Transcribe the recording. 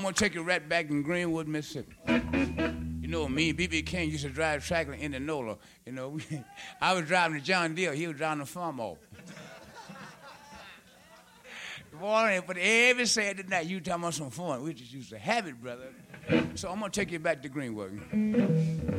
I'm gonna take you right back in Greenwood, Mississippi. You know, me and B.B. King used to drive tractor in the NOLA. You know, I was driving the John Deere, he was driving the farm off. Boy, but every Saturday night, you talking about some fun. We just used to have it, brother. So I'm gonna take you back to Greenwood.